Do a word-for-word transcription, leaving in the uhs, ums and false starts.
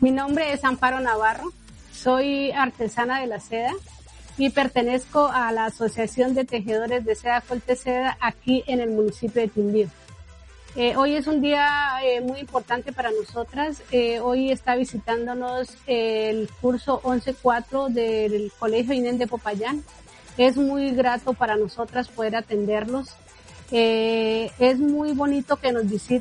Mi nombre es Amparo Navarro, soy artesana de la seda y pertenezco a la Asociación de Tejedores de Seda Colteseda aquí en el municipio de Quindío. Eh, hoy es un día eh, muy importante para nosotras. Eh, hoy está visitándonos el curso once cuatro del Colegio INEN de Popayán. Es muy grato para nosotras poder atenderlos. Eh, es muy bonito que nos visiten.